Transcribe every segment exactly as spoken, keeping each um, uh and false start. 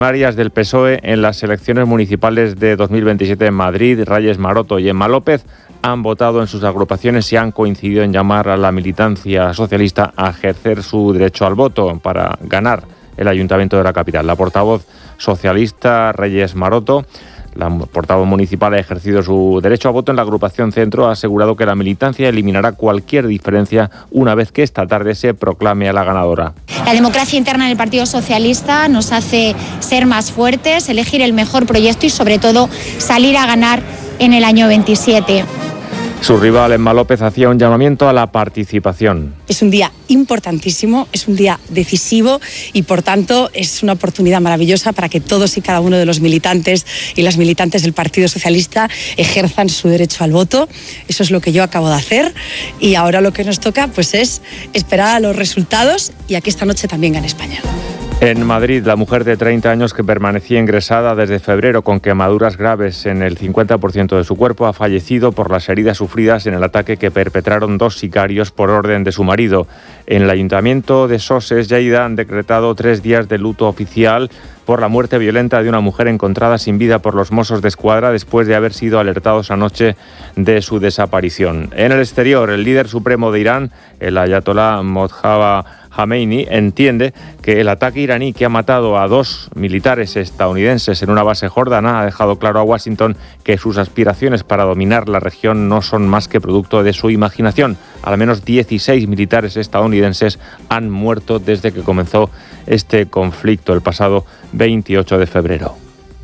Primarias del P S O E en las elecciones municipales de dos mil veintisiete en Madrid, Reyes Maroto y Emma López han votado en sus agrupaciones y han coincidido en llamar a la militancia socialista a ejercer su derecho al voto para ganar el ayuntamiento de la capital. La portavoz socialista Reyes Maroto, la portavoz municipal, ha ejercido su derecho a voto en la agrupación Centro. Ha asegurado que la militancia eliminará cualquier diferencia una vez que esta tarde se proclame a la ganadora. La democracia interna en el Partido Socialista nos hace ser más fuertes, elegir el mejor proyecto y sobre todo salir a ganar en el año veintisiete. Su rival, Emma López, hacía un llamamiento a la participación. Es un día importantísimo, es un día decisivo y, por tanto, es una oportunidad maravillosa para que todos y cada uno de los militantes y las militantes del Partido Socialista ejerzan su derecho al voto. Eso es lo que yo acabo de hacer y ahora lo que nos toca pues, es esperar a los resultados y a que esta noche también gane España. En Madrid, la mujer de treinta años que permanecía ingresada desde febrero con quemaduras graves en el cincuenta por ciento de su cuerpo ha fallecido por las heridas sufridas en el ataque que perpetraron dos sicarios por orden de su marido. En el Ayuntamiento de Soses, Lleida, han decretado tres días de luto oficial por la muerte violenta de una mujer encontrada sin vida por los Mossos de Escuadra después de haber sido alertados anoche de su desaparición. En el exterior, el líder supremo de Irán, el ayatolá Mojtaba Khomeini, entiende que el ataque iraní que ha matado a dos militares estadounidenses en una base jordana ha dejado claro a Washington que sus aspiraciones para dominar la región no son más que producto de su imaginación. Al menos dieciséis militares estadounidenses han muerto desde que comenzó este conflicto el pasado veintiocho de febrero.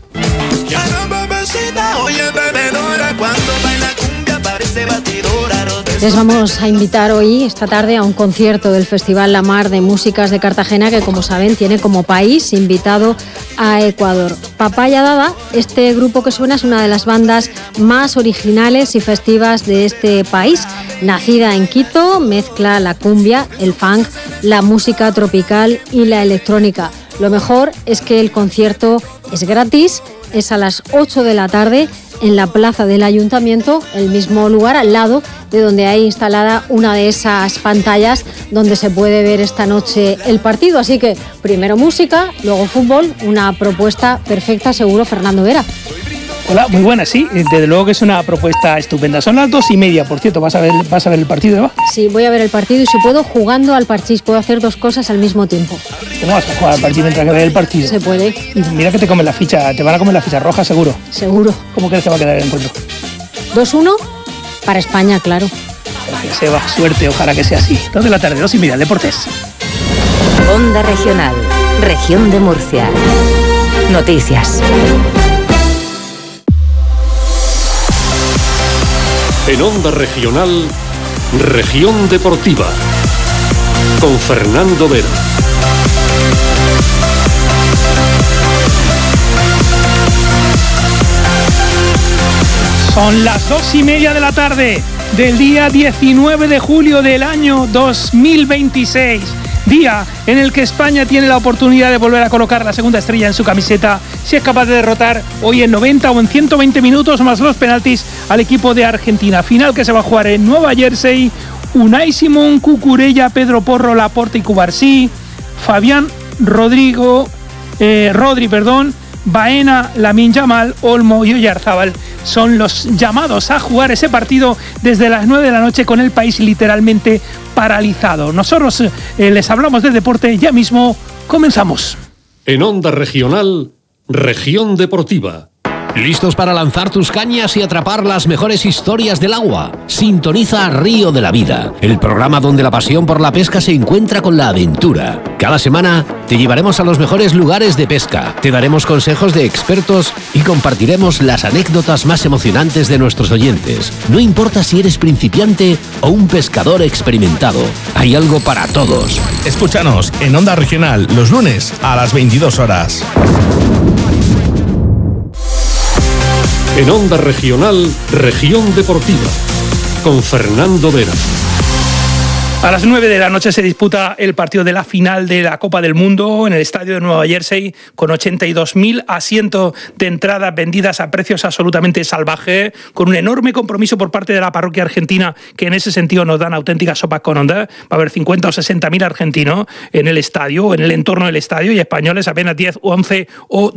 Les vamos a invitar hoy, esta tarde, a un concierto del Festival La Mar de Músicas de Cartagena, que, como saben, tiene como país invitado a Ecuador. Papaya Dada, este grupo que suena, es una de las bandas más originales y festivas de este país. Nacida en Quito, mezcla la cumbia, el funk, la música tropical y la electrónica. Lo mejor es que el concierto es gratis, es a las ocho de la tarde en la plaza del Ayuntamiento, el mismo lugar al lado de donde hay instalada una de esas pantallas donde se puede ver esta noche el partido. Así que primero música, luego fútbol, una propuesta perfecta, seguro, Fernando Vera. Hola, muy buena, sí, desde luego que es una propuesta estupenda. Son las dos y media, por cierto, ¿vas a ver, vas a ver el partido, Eva? Sí, voy a ver el partido y, si puedo, jugando al parchís. Puedo hacer dos cosas al mismo tiempo. ¿Cómo vas a jugar al partido mientras que ves el partido? Se puede. Mira que te comen la ficha, te van a comer la ficha roja, seguro. Seguro. ¿Cómo crees que va a quedar el encuentro? dos uno para España, claro. Gracias, Eva, suerte, ojalá que sea así. dos de la tarde, dos y media, Deportes. Onda Regional, Región de Murcia. Noticias. En Onda Regional, Región Deportiva, con Fernando Vera. Son las dos y media de la tarde del día diecinueve de julio del año dos mil veintiséis. Día en el que España tiene la oportunidad de volver a colocar la segunda estrella en su camiseta si es capaz de derrotar hoy en noventa o en ciento veinte minutos más los penaltis al equipo de Argentina. Final que se va a jugar en Nueva Jersey. Unai Simón, Cucurella, Pedro Porro, Laporte y Cubarsí, Fabián Rodrigo, eh, Rodri, perdón, Baena, Lamine Yamal, Olmo y Oyarzábal son los llamados a jugar ese partido desde las nueve de la noche con el país literalmente paralizado. Nosotros eh, les hablamos de deporte, ya mismo comenzamos. En Onda Regional, Región Deportiva. ¿Listos para lanzar tus cañas y atrapar las mejores historias del agua? Sintoniza Río de la Vida, el programa donde la pasión por la pesca se encuentra con la aventura. Cada semana te llevaremos a los mejores lugares de pesca, te daremos consejos de expertos y compartiremos las anécdotas más emocionantes de nuestros oyentes. No importa si eres principiante o un pescador experimentado, hay algo para todos. Escúchanos en Onda Regional los lunes a las veintidós horas. En Onda Regional, Región Deportiva, con Fernando Vera. A las nueve de la noche se disputa el partido de la final de la Copa del Mundo en el estadio de Nueva Jersey, con ochenta y dos mil asientos de entradas vendidas a precios absolutamente salvajes, con un enorme compromiso por parte de la parroquia argentina, que en ese sentido nos dan auténticas sopas con onda. Va a haber cincuenta o sesenta mil argentinos en el estadio, en el entorno del estadio, y españoles apenas diez, once o